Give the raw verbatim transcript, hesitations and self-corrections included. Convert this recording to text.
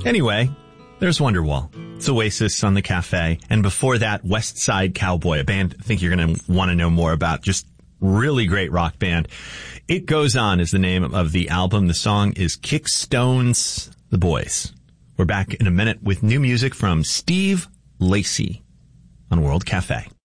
Anyway, there's Wonderwall. It's Oasis on the Cafe. And before that, West Side Cowboy, a band I think you're going to want to know more about. Just really great rock band. It Goes On is the name of the album. The song is Kickstone's The Boys. We're back in a minute with new music from Steve Lacy on World Cafe.